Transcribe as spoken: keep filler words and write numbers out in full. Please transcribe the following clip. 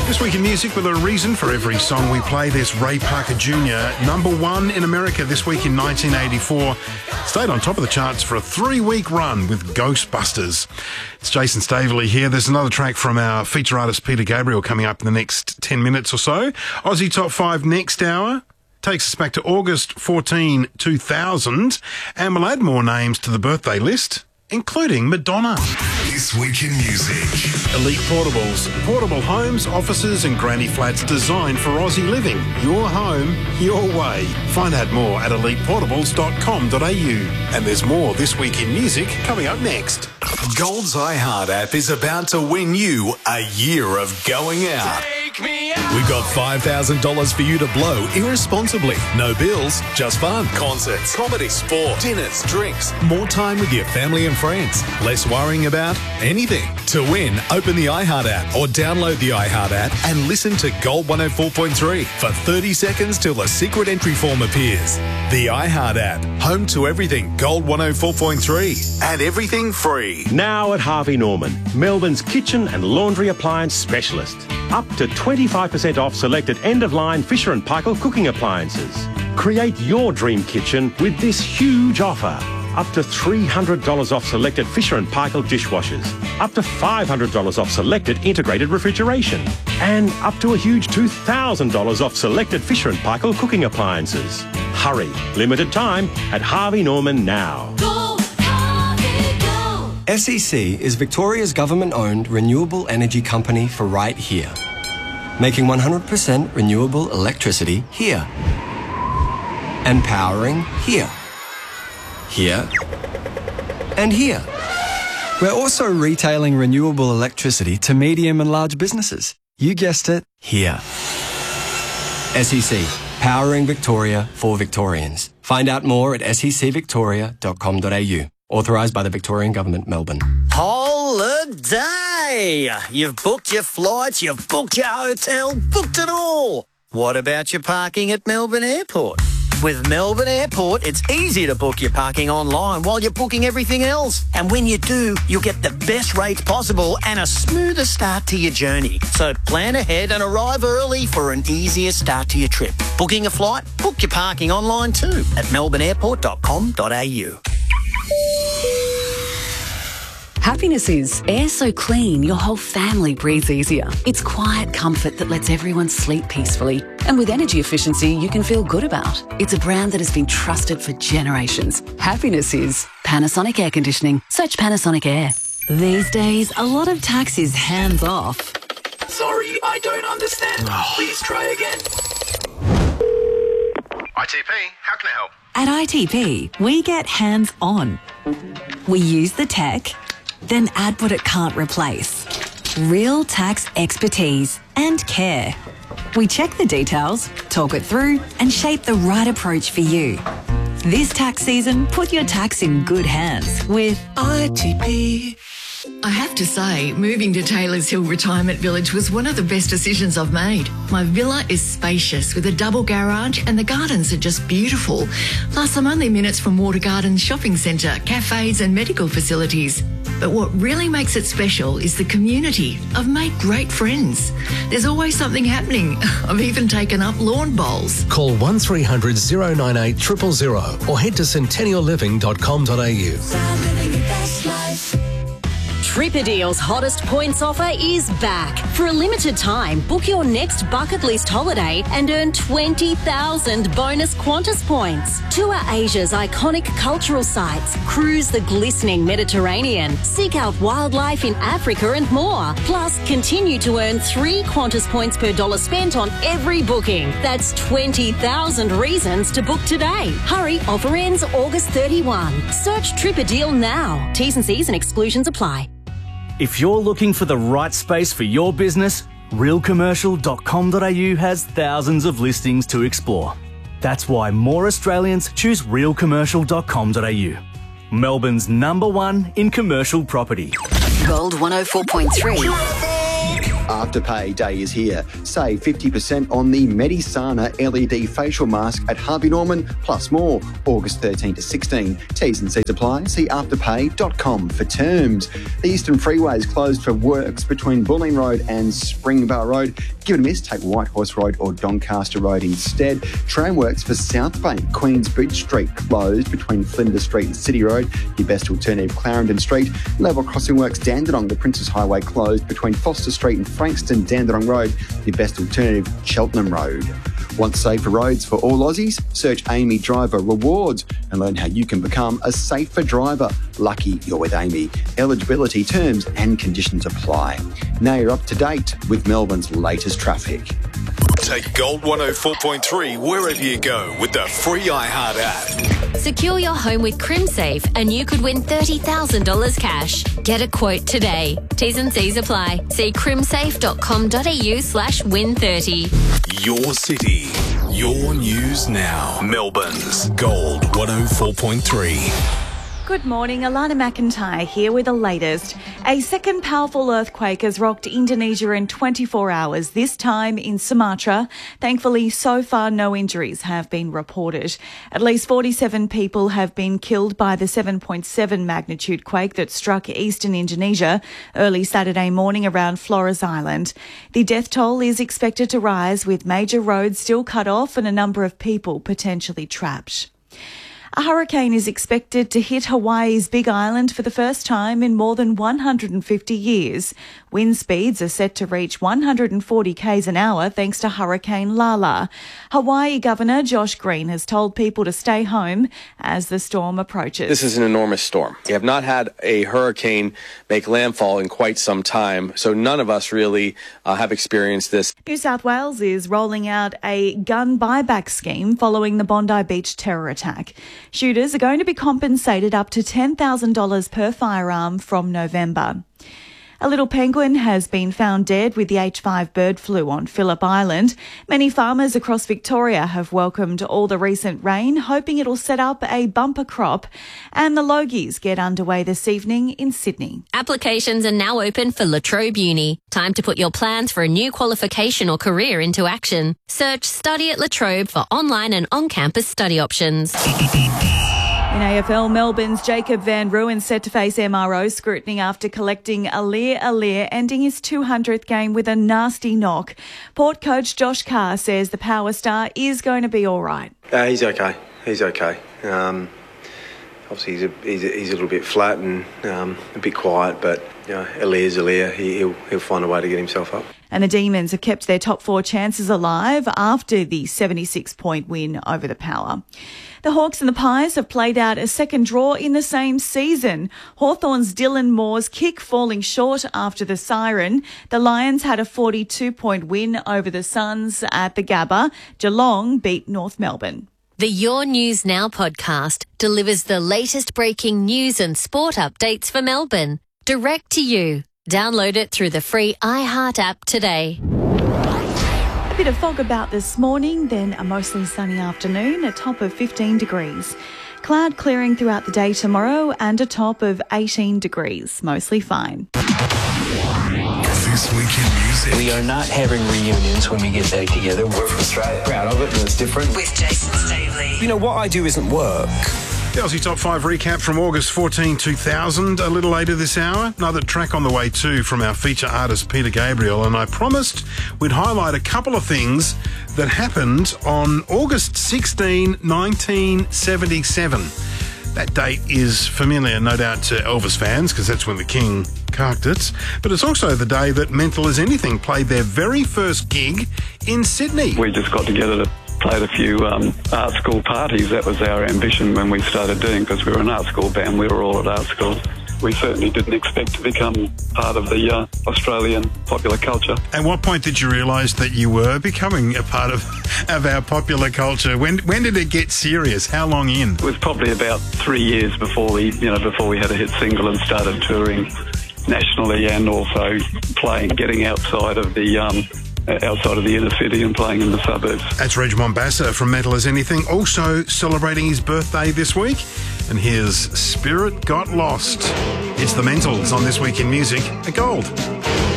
This week in music, with a reason for every song we play, there's Ray Parker Junior Number one in America this week in nineteen eighty-four. Stayed on top of the charts for a three-week run with Ghostbusters. It's Jason Staveley here. There's another track from our feature artist Peter Gabriel coming up in the next ten minutes or so. Aussie Top five next hour takes us back to August fourteenth, two thousand, and we'll add more names to the birthday list, including Madonna. This week in music. Elite Portables. Portable homes, offices and granny flats designed for Aussie living. Your home, your way. Find out more at elite portables dot com dot a u. And there's more This Week in Music coming up next. Gold's iHeart app is about to win you a year of going out. Take me out. We've got five thousand dollars for you to blow irresponsibly. No bills, just fun. Concerts, comedy, sport, dinners, drinks. More time with your family and friends. Less worrying about anything. To win, open the iHeart app or download the iHeart app and listen to Gold one oh four point three for thirty seconds till a secret entry form appears. The iHeart app, home to everything Gold one oh four point three and everything free. Now at Harvey Norman, Melbourne's kitchen and laundry appliance specialist. Up to twenty-five percent off selected end-of-line Fisher and Paykel cooking appliances. Create your dream kitchen with this huge offer. Up to three hundred dollars off selected Fisher and Paykel dishwashers. Up to five hundred dollars off selected integrated refrigeration. And up to a huge two thousand dollars off selected Fisher and Paykel cooking appliances. Hurry, limited time at Harvey Norman now. S E C is Victoria's government-owned renewable energy company for right here. Making one hundred percent renewable electricity here. And powering here. Here. And here. We're also retailing renewable electricity to medium and large businesses. You guessed it, here. S E C, powering Victoria for Victorians. Find out more at s e c victoria dot com dot a u. Authorised by the Victorian Government, Melbourne. Holiday! You've booked your flights, you've booked your hotel, booked it all. What about your parking at Melbourne Airport? With Melbourne Airport, it's easy to book your parking online while you're booking everything else. And when you do, you'll get the best rates possible and a smoother start to your journey. So plan ahead and arrive early for an easier start to your trip. Booking a flight? Book your parking online too at melbourne airport dot com dot a u. Happiness is air so clean your whole family breathes easier. It's quiet comfort that lets everyone sleep peacefully. And with energy efficiency you can feel good about. It's a brand that has been trusted for generations. Happiness is Panasonic Air Conditioning. Search Panasonic Air. These days, a lot of tax is hands off. Sorry, I don't understand. Please try again. I T P, how can I help? At I T P, we get hands on. We use the tech, then add what it can't replace. Real tax expertise and care. We check the details, talk it through, and shape the right approach for you. This tax season, put your tax in good hands with I T P. I have to say, moving to Taylors Hill Retirement Village was one of the best decisions I've made. My villa is spacious with a double garage and the gardens are just beautiful. Plus, I'm only minutes from Water Gardens Shopping Centre, cafes and medical facilities. But what really makes it special is the community. I've made great friends. There's always something happening. I've even taken up lawn bowls. Call one three hundred oh nine eight zero zero zero or head to centennial living dot com dot a u. Tripadeal's hottest points offer is back. For a limited time, book your next bucket list holiday and earn twenty thousand bonus Qantas points. Tour Asia's iconic cultural sites, cruise the glistening Mediterranean, seek out wildlife in Africa and more. Plus, continue to earn three Qantas points per dollar spent on every booking. That's twenty thousand reasons to book today. Hurry, offer ends August thirty-first. Search Tripadeal now. T's and C's and exclusions apply. If you're looking for the right space for your business, real commercial dot com dot a u has thousands of listings to explore. That's why more Australians choose real commercial dot com dot a u. Melbourne's number one in commercial property. Gold one oh four point three. Afterpay Day is here. Save fifty percent on the Medisana L E D facial mask at Harvey Norman, plus more. August thirteenth to sixteenth. T's and C's apply. See afterpay dot com for terms. The Eastern Freeway is closed for works between Bulleen Road and Springvale Road. Give it a miss, take Whitehorse Road or Doncaster Road instead. Tram works for South Bank, Queensbridge Street closed between Flinders Street and City Road. Your best alternative, Clarendon Street. Level crossing works, Dandenong, the Princes Highway closed between Foster Street and Frankston, Dandenong Road. Your best alternative, Cheltenham Road. Want safer roads for all Aussies? Search Amy Driver Rewards and learn how you can become a safer driver. Lucky you're with Amy. Eligibility, terms and conditions apply. Now you're up to date with Melbourne's latest traffic. Take Gold one oh four point three wherever you go with the free iHeart app. Secure your home with CrimSafe and you could win thirty thousand dollars cash. Get a quote today. T's and C's apply. See crimsafe dot com dot a u slash win thirty. Your city, your news now. Melbourne's Gold one oh four point three. Good morning, Alana McIntyre here with the latest. A second powerful earthquake has rocked Indonesia in twenty-four hours, this time in Sumatra. Thankfully, so far no injuries have been reported. At least forty-seven people have been killed by the seven point seven magnitude quake that struck eastern Indonesia early Saturday morning around Flores Island. The death toll is expected to rise with major roads still cut off and a number of people potentially trapped. A hurricane is expected to hit Hawaii's Big Island for the first time in more than one hundred fifty years. Wind speeds are set to reach one hundred forty kays an hour thanks to Hurricane Lala. Hawaii Governor Josh Green has told people to stay home as the storm approaches. This is an enormous storm. We have not had a hurricane make landfall in quite some time, so none of us really uh, have experienced this. New South Wales is rolling out a gun buyback scheme following the Bondi Beach terror attack. Shooters are going to be compensated up to ten thousand dollars per firearm from November. A little penguin has been found dead with the H five bird flu on Phillip Island. Many farmers across Victoria have welcomed all the recent rain, hoping it'll set up a bumper crop. And the Logies get underway this evening in Sydney. Applications are now open for La Trobe Uni. Time to put your plans for a new qualification or career into action. Search Study at La Trobe for online and on-campus study options. In A F L, Melbourne's Jacob van Rooyen set to face M R O scrutiny after collecting Aliir Aliir, ending his two hundredth game with a nasty knock. Port coach Josh Carr says the power star is going to be all right. Uh, he's okay. He's okay. Um, obviously, he's a, he's, a, he's a little bit flat and um, a bit quiet, but you know, Aliir's Aliir. He, he'll, he'll find a way to get himself up. And the Demons have kept their top four chances alive after the seventy-six point win over the Power. The Hawks and the Pies have played out a second draw in the same season. Hawthorn's Dylan Moore's kick falling short after the siren. The Lions had a forty-two point win over the Suns at the Gabba. Geelong beat North Melbourne. The Your News Now podcast delivers the latest breaking news and sport updates for Melbourne, direct to you. Download it through the free iHeart app today. A bit of fog about this morning, then a mostly sunny afternoon, a top of fifteen degrees. Cloud clearing throughout the day tomorrow and a top of eighteen degrees, mostly fine. This week in music. We are not having reunions when we get back together. We're from Australia. Proud of it, and it's different. With Jason Stavely. You know, what I do isn't work. The Aussie Top five recap from August fourteenth, two thousand, a little later this hour. Another track on the way too from our feature artist Peter Gabriel, and I promised we'd highlight a couple of things that happened on August sixteenth, nineteen seventy-seven. That date is familiar, no doubt, to Elvis fans, because that's when the King carked it. But it's also the day that Mental As Anything played their very first gig in Sydney. We just got together to played a few um, art school parties. That was our ambition when we started doing, because we were an art school band. We were all at art school. We certainly didn't expect to become part of the uh, Australian popular culture. At what point did you realise that you were becoming a part of, of our popular culture? When when did it get serious? How long in? It was probably about three years before we, you know, before we had a hit single and started touring nationally and also playing, getting outside of the um, outside of the inner city and playing in the suburbs. That's Reg Mombassa from Mental As Anything, also celebrating his birthday this week. And his Spirit Got Lost. It's the Mentals on This Week in Music at Gold.